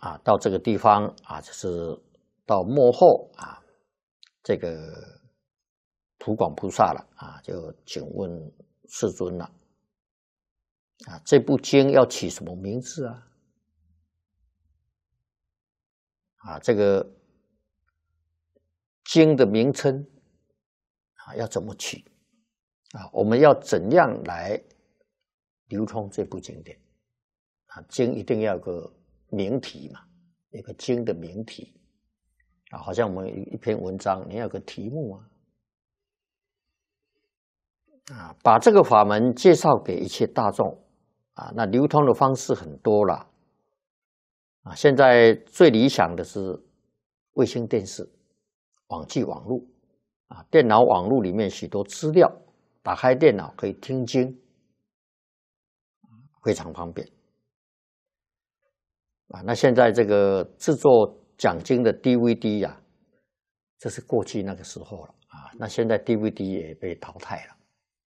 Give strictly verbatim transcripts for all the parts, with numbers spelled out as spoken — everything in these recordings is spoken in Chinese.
啊，到这个地方啊，就是到末后啊，这个普广菩萨了啊，就请问世尊了啊，这部经要起什么名字啊？啊，这个经的名称啊，要怎么起啊？我们要怎样来流通这部经典啊？经一定要有个名题嘛，有个经的名题啊，好像我们一篇文章，你要有个题目啊，啊，把这个法门介绍给一切大众啊，那流通的方式很多了啊，现在最理想的是卫星电视、网际网路啊，电脑网路里面许多资料，打开电脑可以听经，非常方便。啊，那现在这个制作讲经的 D V D 呀、啊，这是过去那个时候了啊。那现在 D V D 也被淘汰了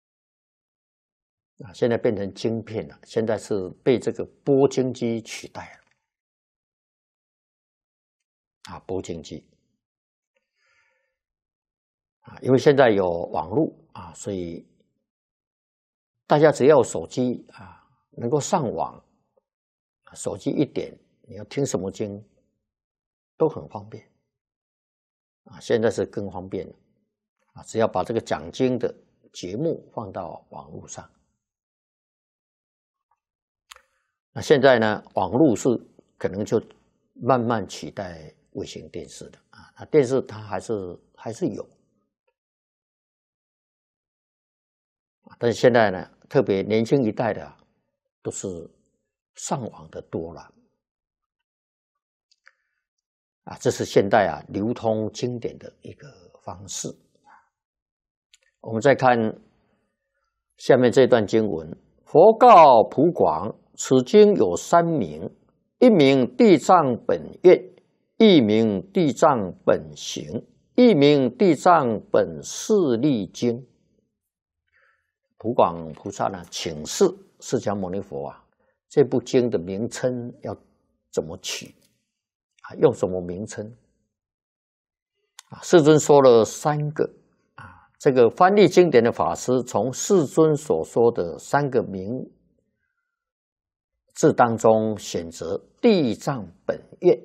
啊，现在变成晶片了，现在是被这个播经机取代了啊，播经机啊，因为现在有网络啊，所以大家只要有手机啊，能够上网，手机一点。你要听什么经都很方便啊！现在是更方便了啊！只要把这个讲经的节目放到网络上，那现在呢，网络是可能就慢慢取代卫星电视的啊。那电视它还是还是有，但是现在呢，特别年轻一代的都是上网的多了。啊，这是现代啊流通经典的一个方式。我们再看下面这段经文：佛告普广，此经有三名，一名地藏本愿，一名地藏本行，一名地藏本势力经。普广菩萨呢，请示释迦牟尼佛啊，这部经的名称要怎么取？用什么名称啊？世尊说了三个啊，这个翻译经典的法师从世尊所说的三个名字当中选择地藏本愿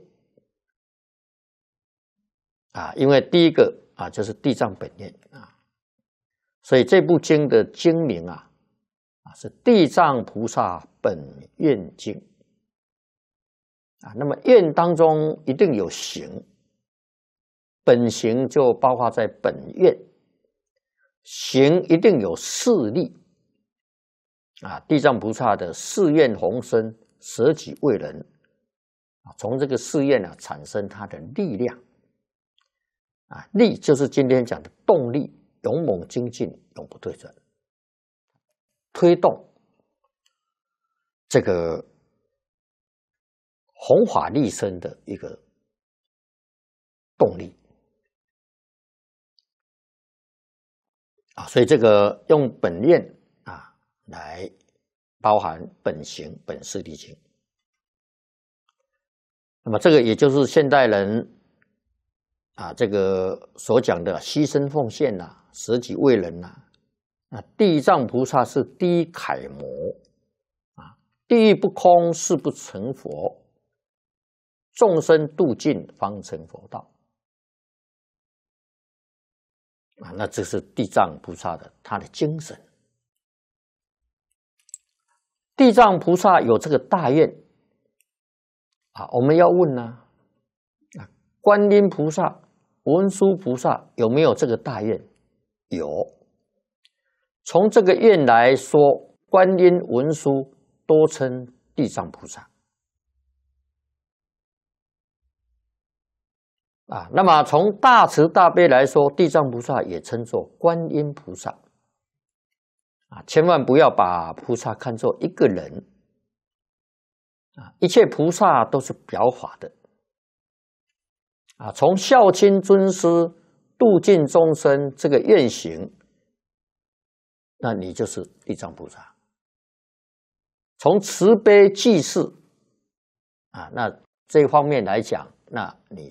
啊，因为第一个啊就是地藏本愿啊，所以这部经的经名啊啊是地藏菩萨本愿经。啊，那么愿当中一定有行，本行就包括在本愿，行一定有势力啊。地藏菩萨的誓愿宏深，舍己为人啊，从这个誓愿啊产生它的力量啊，力就是今天讲的动力，勇猛精进，永不退转，推动这个弘法利生的一个动力啊，所以这个用本愿啊来包含本行、本势力经。那么这个也就是现代人啊这个所讲的牺牲奉献呐、啊、舍己为人呐、啊。那地藏菩萨是第一楷模啊，地狱不空，誓不成佛。众生度尽，方成佛道啊！那这是地藏菩萨的他的精神。地藏菩萨有这个大愿啊，我们要问呢啊，观音菩萨、文殊菩萨有没有这个大愿？有。从这个愿来说，观音、文殊多称地藏菩萨。啊，那么从大慈大悲来说，地藏菩萨也称作观音菩萨啊，千万不要把菩萨看作一个人啊，一切菩萨都是表法的啊。从孝亲尊师、度尽众生这个愿行，那你就是地藏菩萨。从慈悲济世啊，那这一方面来讲，那你